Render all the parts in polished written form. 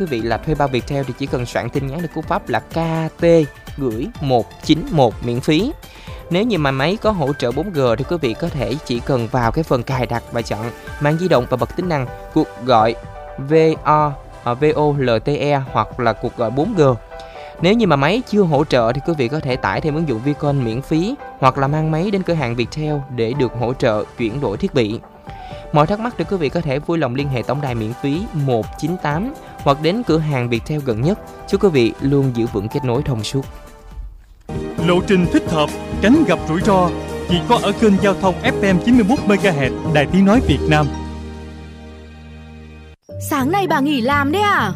quý vị là thuê bao Viettel thì chỉ cần soạn tin nhắn được cú pháp là KT gửi 191 miễn phí. Nếu như mà máy có hỗ trợ 4G thì quý vị có thể chỉ cần vào cái phần cài đặt và chọn màn di động và bật tính năng cuộc gọi VoLTE hoặc là cuộc gọi 4G. Nếu như mà máy chưa hỗ trợ thì quý vị có thể tải thêm ứng dụng Vcon miễn phí hoặc là mang máy đến cửa hàng Viettel để được hỗ trợ chuyển đổi thiết bị. Mọi thắc mắc thì quý vị có thể vui lòng liên hệ tổng đài miễn phí 198 hoặc đến cửa hàng Viettel gần nhất. Chúc quý vị luôn giữ vững kết nối thông suốt. Lộ trình thích hợp, tránh gặp rủi ro chỉ có ở kênh giao thông FM 91 MHz Đài Tiếng nói Việt Nam. Sáng nay bà nghỉ làm đấy à?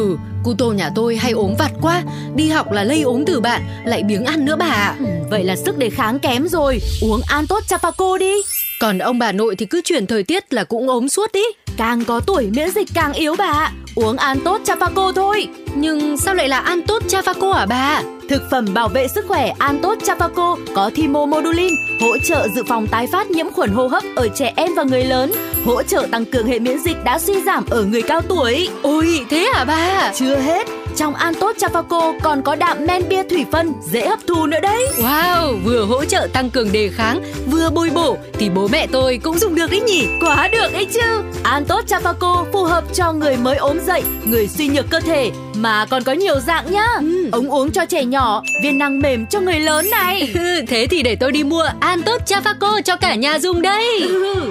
Cu tô nhà tôi hay ốm vặt quá, đi học là lây ốm từ bạn, lại biếng ăn nữa bà ạ. Vậy là sức đề kháng kém rồi, uống An Tốt Chafaco đi. Còn ông bà nội thì cứ chuyển thời tiết là cũng ốm suốt ý. Càng có tuổi miễn dịch càng yếu bà ạ, uống An Tốt Chafaco thôi. Nhưng sao lại là An Tốt Chafaco hả bà? Thực phẩm bảo vệ sức khỏe An Tốt Chafaco có thymomodulin, hỗ trợ dự phòng tái phát nhiễm khuẩn hô hấp ở trẻ em và người lớn, hỗ trợ tăng cường hệ miễn dịch đã suy giảm ở người cao tuổi. Ôi, thế hả bà? Chưa hết, trong An Tốt Chafaco còn có đạm men bia thủy phân, dễ hấp thu nữa đấy. Wow, vừa hỗ trợ tăng cường đề kháng, vừa bồi bổ thì bố mẹ tôi cũng dùng được đấy nhỉ? Quá được ấy chứ. An Tốt Chafaco phù hợp cho người mới ốm dậy, người suy nhược cơ thể, mà còn có nhiều dạng nhá. Ống uống cho trẻ nhỏ, viên nang mềm cho người lớn này. Thế thì để tôi đi mua An Tốt Chafaco cho cả nhà dùng đây.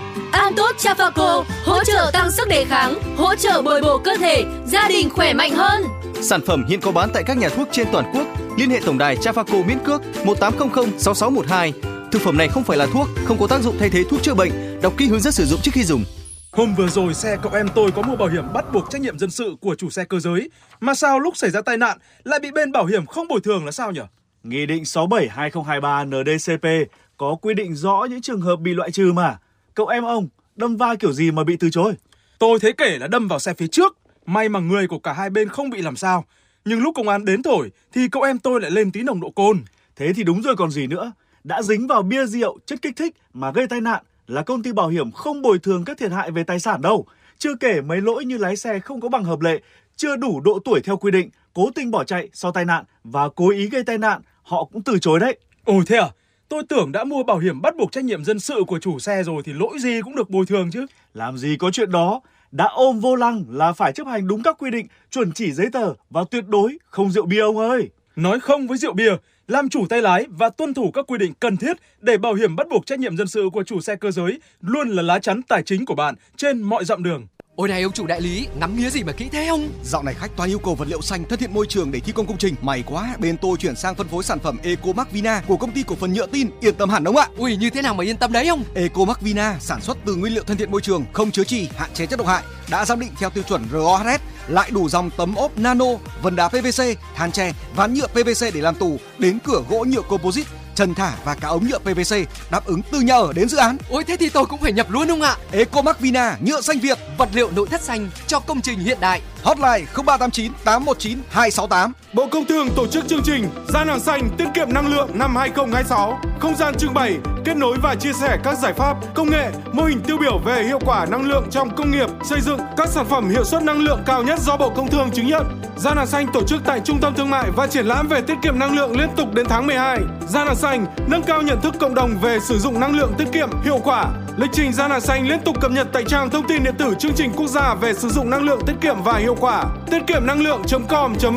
An Tốt Chafaco hỗ trợ tăng sức đề kháng, hỗ trợ bồi bổ cơ thể, gia đình khỏe mạnh hơn. Sản phẩm hiện có bán tại các nhà thuốc trên toàn quốc. Liên hệ tổng đài Chafaco miễn cước 1800 6612. Thực phẩm này không phải là thuốc, không có tác dụng thay thế thuốc chữa bệnh. Đọc kỹ hướng dẫn sử dụng trước khi dùng. Hôm vừa rồi xe cậu em tôi có mua bảo hiểm bắt buộc trách nhiệm dân sự của chủ xe cơ giới, mà sao lúc xảy ra tai nạn lại bị bên bảo hiểm không bồi thường là sao nhỉ? Nghị định 67/2023 NDCP có quy định rõ những trường hợp bị loại trừ mà. Cậu em ông đâm va kiểu gì mà bị từ chối? Tôi thấy kể là đâm vào xe phía trước, may mà người của cả hai bên không bị làm sao. Nhưng lúc công an đến thổi thì cậu em tôi lại lên tí nồng độ cồn. Thế thì đúng rồi còn gì nữa. Đã dính vào bia rượu, chất kích thích mà gây tai nạn là công ty bảo hiểm không bồi thường các thiệt hại về tài sản đâu. Chưa kể mấy lỗi như lái xe không có bằng hợp lệ, chưa đủ độ tuổi theo quy định, cố tình bỏ chạy sau tai nạn và cố ý gây tai nạn, họ cũng từ chối đấy. Ồ thế à? Tôi tưởng đã mua bảo hiểm bắt buộc trách nhiệm dân sự của chủ xe rồi thì lỗi gì cũng được bồi thường chứ. Làm gì có chuyện đó. Đã ôm vô lăng là phải chấp hành đúng các quy định, chuẩn chỉ giấy tờ và tuyệt đối không rượu bia ông ơi. Nói không với rượu bia, làm chủ tay lái và tuân thủ các quy định cần thiết để bảo hiểm bắt buộc trách nhiệm dân sự của chủ xe cơ giới luôn là lá chắn tài chính của bạn trên mọi dặm đường. Ôi này ông chủ đại lý, ngắm nghía gì mà kỹ thế không? Dạo này khách toàn yêu cầu vật liệu xanh thân thiện môi trường để thi công công trình. May quá, bên tôi chuyển sang phân phối sản phẩm Ecomac Vina của công ty cổ phần nhựa tin, yên tâm hẳn ông ạ. Ui, như thế nào mà yên tâm đấy ông? Ecomac Vina sản xuất từ nguyên liệu thân thiện môi trường, không chứa chì, hạn chế chất độc hại, đã giám định theo tiêu chuẩn RoHS, lại đủ dòng tấm ốp nano, vân đá PVC, than tre, ván nhựa PVC để làm tủ, đến cửa gỗ nhựa composite, trần thả và cả ống nhựa PVC, đáp ứng từ nhà ở đến dự án. Ôi thế thì tôi cũng phải nhập luôn ông ạ. Ecomac Vina, nhựa xanh Việt, vật liệu nội thất xanh cho công trình hiện đại. Hotline 0389 819 268. Bộ Công Thương tổ chức chương trình Gian hàng xanh tiết kiệm năng lượng năm 2026. Không gian trưng bày, kết nối và chia sẻ các giải pháp, công nghệ, mô hình tiêu biểu về hiệu quả năng lượng trong công nghiệp, xây dựng, các sản phẩm hiệu suất năng lượng cao nhất do Bộ Công Thương chứng nhận. Gian hàng xanh tổ chức tại Trung tâm Thương mại và Triển lãm về tiết kiệm năng lượng liên tục đến tháng 12. Gian hàng xanh nâng cao nhận thức cộng đồng về sử dụng năng lượng tiết kiệm hiệu quả. Lịch trình Gian hàng xanh liên tục cập nhật tại trang thông tin điện tử chương trình quốc gia về sử dụng năng lượng tiết kiệm và hiệu quả. Tiết kiệm năng lượng.com